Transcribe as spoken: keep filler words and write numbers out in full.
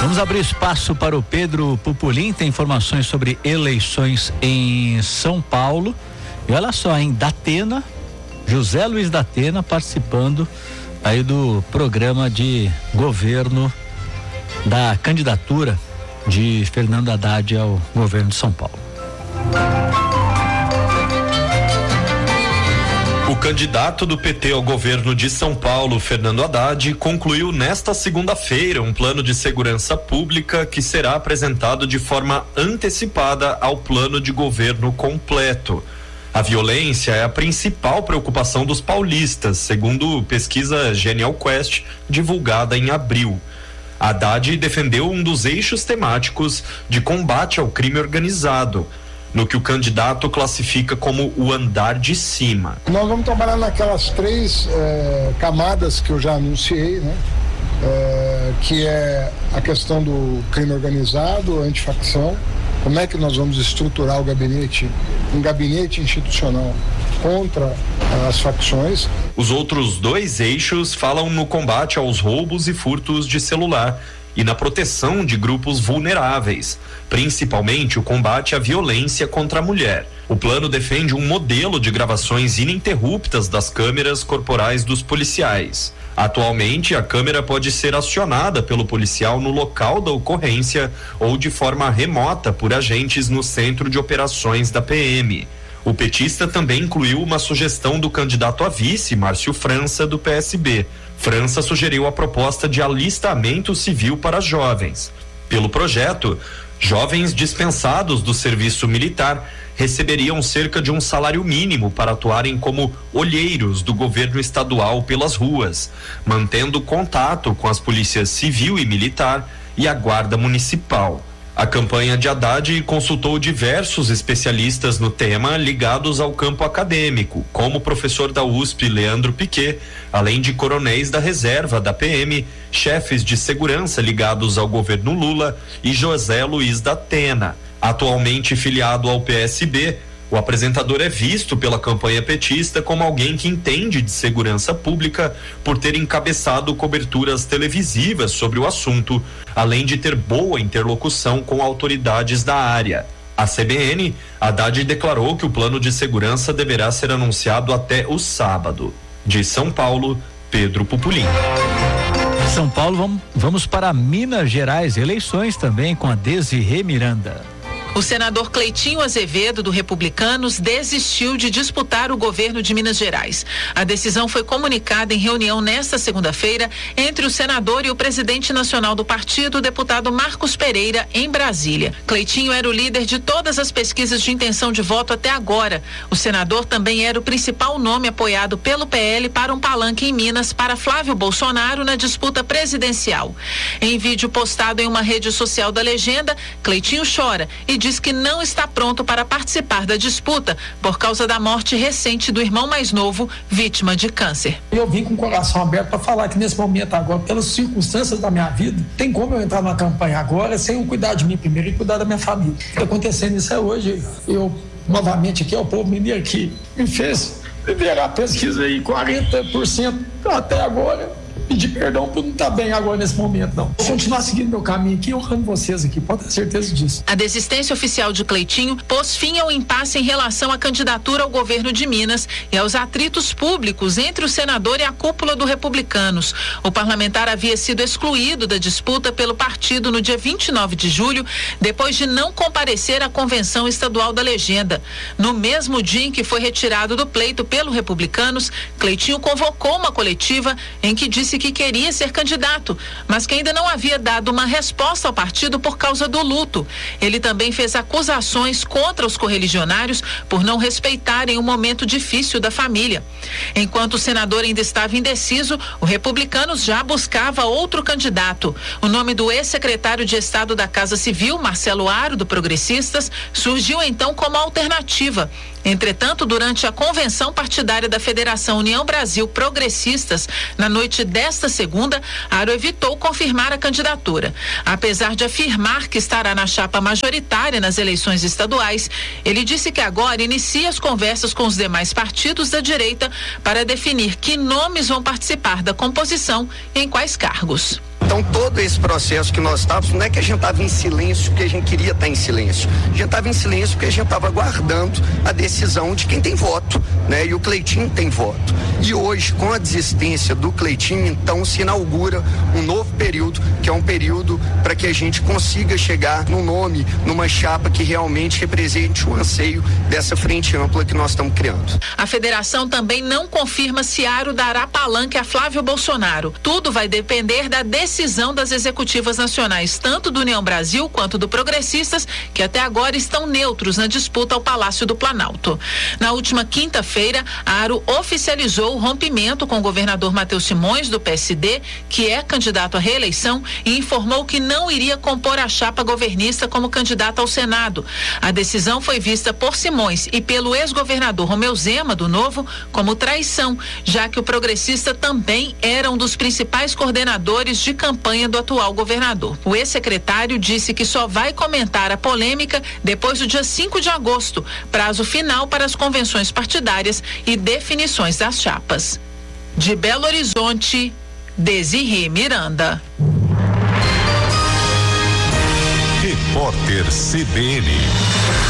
Vamos abrir espaço para o Pedro Pupulim, tem informações sobre eleições em São Paulo. E olha só, hein, Datena, José Luiz Datena participando aí do programa de governo da candidatura de Fernando Haddad ao governo de São Paulo. O candidato do P T ao governo de São Paulo, Fernando Haddad, concluiu nesta segunda-feira um plano de segurança pública que será apresentado de forma antecipada ao plano de governo completo. A violência é a principal preocupação dos paulistas, segundo pesquisa Genial Quest, divulgada em abril. Haddad defendeu um dos eixos temáticos de combate ao crime organizado, no que o candidato classifica como o andar de cima. Nós vamos trabalhar naquelas três eh, camadas que eu já anunciei, né? Eh, que é a questão do crime organizado, antifacção. Como é que nós vamos estruturar o gabinete, um gabinete institucional contra as facções? Os outros dois eixos falam no combate aos roubos e furtos de celular e na proteção de grupos vulneráveis, principalmente o combate à violência contra a mulher. O plano defende um modelo de gravações ininterruptas das câmeras corporais dos policiais. Atualmente, a câmera pode ser acionada pelo policial no local da ocorrência ou de forma remota por agentes no centro de operações da P M. O petista também incluiu uma sugestão do candidato a vice, Márcio França, do P S B. França sugeriu a proposta de alistamento civil para jovens. Pelo projeto, jovens dispensados do serviço militar receberiam cerca de um salário mínimo para atuarem como olheiros do governo estadual pelas ruas, mantendo contato com as polícias civil e militar e a guarda municipal. A campanha de Haddad consultou diversos especialistas no tema ligados ao campo acadêmico, como o professor da U S P, Leandro Piquet, além de coronéis da reserva da P M, chefes de segurança ligados ao governo Lula e José Luiz Datena. Atualmente filiado ao P S B, o apresentador é visto pela campanha petista como alguém que entende de segurança pública por ter encabeçado coberturas televisivas sobre o assunto, além de ter boa interlocução com autoridades da área. A C B N, Haddad declarou que o plano de segurança deverá ser anunciado até o sábado. De São Paulo, Pedro Pupulim. São Paulo, vamos, vamos para Minas Gerais, eleições também com a Desirê Miranda. O senador Cleitinho Azevedo, do Republicanos, desistiu de disputar o governo de Minas Gerais. A decisão foi comunicada em reunião nesta segunda-feira entre o senador e o presidente nacional do partido, o deputado Marcos Pereira, em Brasília. Cleitinho era o líder de todas as pesquisas de intenção de voto até agora. O senador também era o principal nome apoiado pelo P L para um palanque em Minas para Flávio Bolsonaro na disputa presidencial. Em vídeo postado em uma rede social da legenda, Cleitinho chora e diz que não está pronto para participar da disputa por causa da morte recente do irmão mais novo, vítima de câncer. Eu vim com o coração aberto para falar que nesse momento agora, pelas circunstâncias da minha vida, tem como eu entrar na campanha agora sem eu cuidar de mim primeiro e cuidar da minha família. O que está acontecendo isso é hoje. Eu, novamente aqui, é o povo mineiro que me fez liderar a pesquisa aí, quarenta por cento até agora. Pedir perdão por não estar bem agora nesse momento, não. Vou continuar seguindo meu caminho aqui, honrando vocês aqui, pode ter certeza disso. A desistência oficial de Cleitinho pôs fim ao impasse em relação à candidatura ao governo de Minas e aos atritos públicos entre o senador e a cúpula do Republicanos. O parlamentar havia sido excluído da disputa pelo partido no dia vinte e nove de julho, depois de não comparecer à convenção estadual da legenda. No mesmo dia em que foi retirado do pleito pelo Republicanos, Cleitinho convocou uma coletiva em que disse que queria ser candidato, mas que ainda não havia dado uma resposta ao partido por causa do luto. Ele também fez acusações contra os correligionários por não respeitarem o momento difícil da família. Enquanto o senador ainda estava indeciso, o Republicanos já buscava outro candidato. O nome do ex-secretário de Estado da Casa Civil, Marcelo Aro, do Progressistas, surgiu então como alternativa. Entretanto, durante a convenção partidária da Federação União Brasil Progressistas, na noite desta segunda, Aro evitou confirmar a candidatura. Apesar de afirmar que estará na chapa majoritária nas eleições estaduais, ele disse que agora inicia as conversas com os demais partidos da direita para definir que nomes vão participar da composição e em quais cargos. Então todo esse processo que nós estávamos, não é que a gente estava em silêncio porque a gente queria estar em silêncio, a gente estava em silêncio porque a gente estava aguardando a decisão de quem tem voto, né? E o Cleitinho tem voto. E hoje, com a desistência do Cleitinho, então se inaugura um novo período, que é um período para que a gente consiga chegar num nome, numa chapa que realmente represente o anseio dessa frente ampla que nós estamos criando. A federação também não confirma se Aro dará palanque a Flávio Bolsonaro. Tudo vai depender da decisão das executivas nacionais, tanto do União Brasil quanto do Progressistas, que até agora estão neutros na disputa ao Palácio do Planalto. Na última quinta-feira, Aro oficializou o rompimento com o governador Matheus Simões, do P S D, que é candidato à reeleição, e informou que não iria compor a chapa governista como candidato ao Senado. A decisão foi vista por Simões e pelo ex-governador Romeu Zema, do Novo, como traição, já que o progressista também era um dos principais coordenadores de campanha do atual governador. O ex-secretário disse que só vai comentar a polêmica depois do dia cinco de agosto, prazo final para as convenções partidárias e definições das chapas. De Belo Horizonte, Desirê Miranda. Repórter C B N.